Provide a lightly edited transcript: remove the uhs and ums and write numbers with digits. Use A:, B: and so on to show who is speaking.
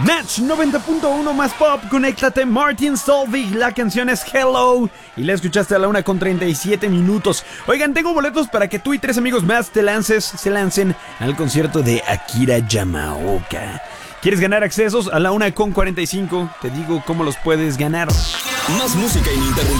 A: Match 90.1 más pop, conéctate, Martin Solveig, la canción es Hello y la escuchaste a la 1:37. Oigan, tengo boletos para que tú y 3 amigos más se lancen al concierto de Akira Yamaoka. ¿Quieres ganar accesos a la 1:45? Te digo cómo los puedes ganar.
B: Más música ininterrumpida.